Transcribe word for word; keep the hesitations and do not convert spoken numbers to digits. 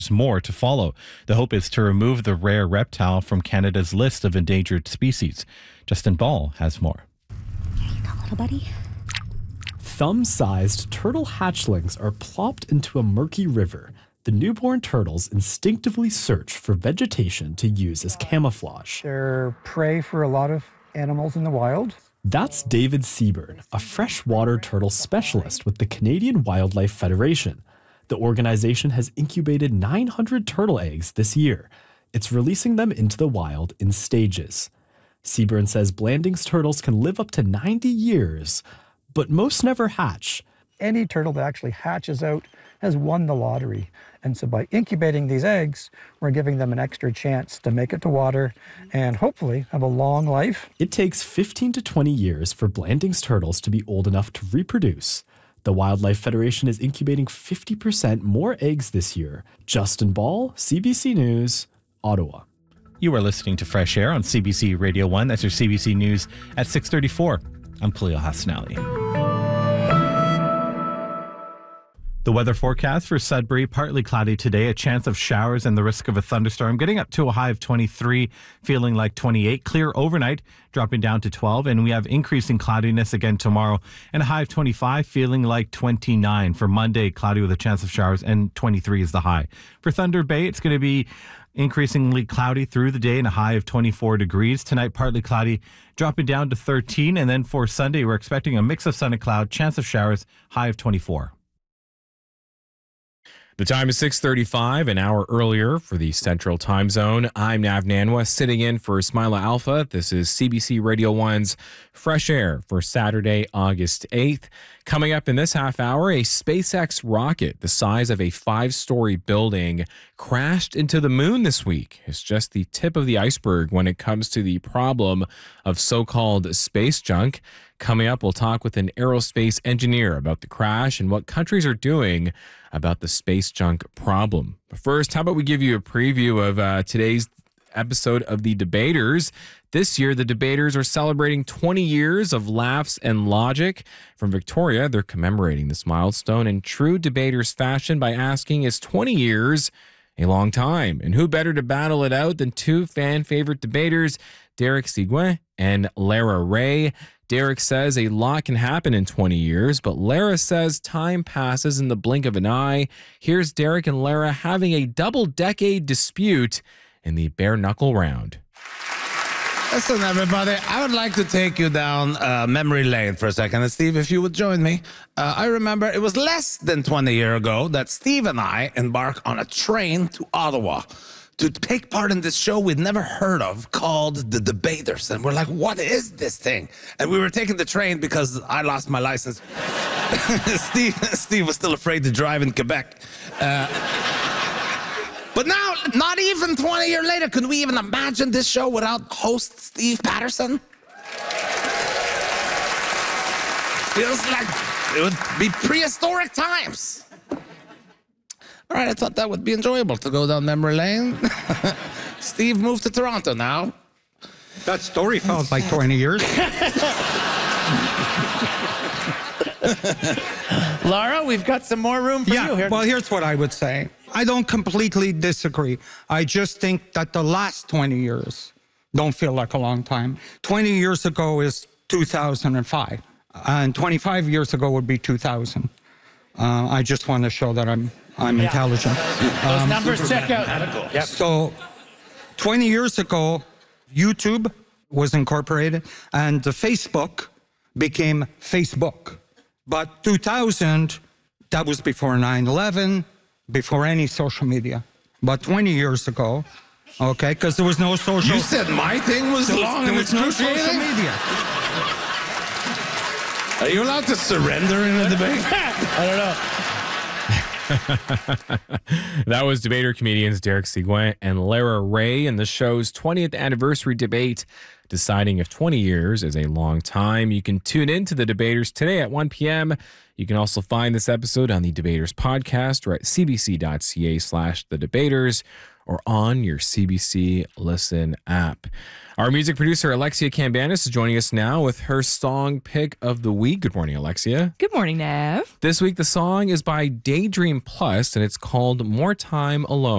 more to follow. The hope is to remove the rare reptile from Canada's list of endangered species. Justin Ball has more. Here you go, little buddy. Thumb-sized turtle hatchlings are plopped into a murky river. The newborn turtles instinctively search for vegetation to use as camouflage. They're prey for a lot of animals in the wild. That's David Seaburn, a freshwater turtle specialist with the Canadian Wildlife Federation. The organization has incubated nine hundred turtle eggs this year. It's releasing them into the wild in stages. Seaburn says Blanding's turtles can live up to ninety years, but most never hatch. Any turtle that actually hatches out has won the lottery. And so by incubating these eggs, we're giving them an extra chance to make it to water and hopefully have a long life. It takes fifteen to twenty years for Blanding's turtles to be old enough to reproduce. The Wildlife Federation is incubating fifty percent more eggs this year. Justin Ball, C B C News, Ottawa. You are listening to Fresh Air on C B C Radio one. That's your C B C News at six thirty-four. I'm Khalil Hassanali. The weather forecast for Sudbury, partly cloudy today, a chance of showers and the risk of a thunderstorm, getting up to a high of twenty-three, feeling like twenty-eight. Clear overnight, dropping down to twelve, and we have increasing cloudiness again tomorrow, and a high of twenty-five, feeling like twenty-nine. For Monday, cloudy with a chance of showers, and twenty-three is the high. For Thunder Bay, it's going to be increasingly cloudy through the day and a high of twenty-four degrees. Tonight, partly cloudy, dropping down to thirteen, and then for Sunday, we're expecting a mix of sun and cloud, chance of showers, high of twenty-four. The time is six thirty-five, an hour earlier for the Central Time Zone. I'm Nav Nanwa, sitting in for Ismaila Alpha. This is C B C Radio one's Fresh Air for Saturday, August eighth. Coming up in this half hour, a SpaceX rocket the size of a five-story building crashed into the moon this week. It's just the tip of the iceberg when it comes to the problem of so-called space junk. Coming up, we'll talk with an aerospace engineer about the crash and what countries are doing about the space junk problem. But first, how about we give you a preview of uh, today's episode of The Debaters. This year, The Debaters are celebrating twenty years of laughs and logic. From Victoria, they're commemorating this milestone in true Debaters fashion by asking, is twenty years a long time? And who better to battle it out than two fan-favorite debaters, Derek Seguin and Lara Ray. Derek says a lot can happen in twenty years, but Lara says time passes in the blink of an eye. Here's Derek and Lara having a double-decade dispute in the bare-knuckle round. Listen, everybody, I would like to take you down uh, memory lane for a second. And Steve, if you would join me. Uh, I remember it was less than twenty years ago that Steve and I embarked on a train to Ottawa to take part in this show we'd never heard of called The Debaters. And we're like, what is this thing? And we were taking the train because I lost my license. Steve, Steve was still afraid to drive in Quebec. Uh, but now, not even twenty years later, could we even imagine this show without host Steve Patterson? Feels like it would be prehistoric times. All right, I thought that would be enjoyable to go down memory lane. Steve moved to Toronto now. That story felt like twenty years. Lara, we've got some more room for yeah, you here. Well, here's what I would say. I don't completely disagree. I just think that the last twenty years don't feel like a long time. twenty years ago is two thousand five, and twenty-five years ago would be two thousand. Uh, I just want to show that I'm I'm yeah. intelligent. Those um, numbers check out. Yep. So, twenty years ago, YouTube was incorporated, and the Facebook became Facebook. But two thousand, that was before nine eleven, before any social media. But twenty years ago, okay, because there was no social... You said my thing was there long there and was no social media. Are you allowed to surrender in a debate? I don't know. That was debater comedians Derek Seguin and Lara Ray in the show's twentieth anniversary debate, deciding if twenty years is a long time. You can tune in to the Debaters today at one p.m. You can also find this episode on the Debaters podcast or at cbc.ca slash the debaters or on your C B C Listen app. Our music producer, Alexia Cambanis, is joining us now with her song pick of the week. Good morning, Alexia. Good morning, Nav. This week, the song is by Daydream Plus, and it's called More Time Alone.